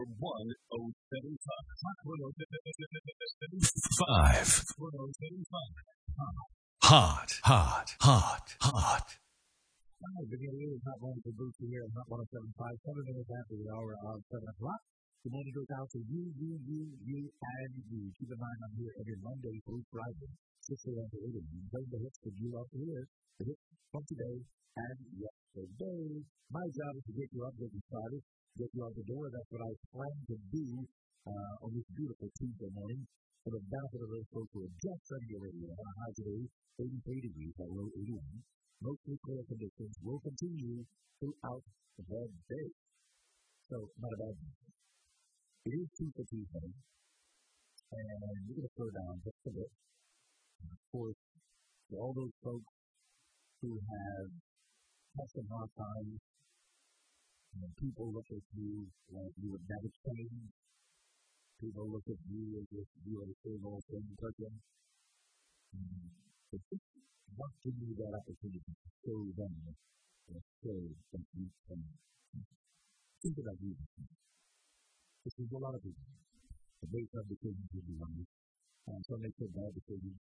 Five. Hot, hot, hot, hot. Hi, beginning with Hot 1 for Booster here at Hot 1075, 7 minutes after the hour of 7 o'clock. Good morning goes out to you, and you. Keep in mind, I'm here every Monday through Friday, 6 a.m. to 8 a.m. Playing the hits that you love to hear, the hits from today and yesterday. My job is to get you up, get you started, get you out the door. That's what I plan to do on this beautiful Tuesday morning. For the benefit of those folks who are just on your radio, on a high today, 83 degrees, at low 81. Mostly clear conditions will continue throughout the day. So, not a bad thing. It is Super Tuesday, and we're going to slow down just a bit. And of course, for all those folks who have had some hard times, and people look at you like you would never change. People look at you as if you are the same old thing person. But just not giving you that opportunity to show them or show that you can think about you. This is a lot of people. The base of decisions will be one. Some make it bad decisions.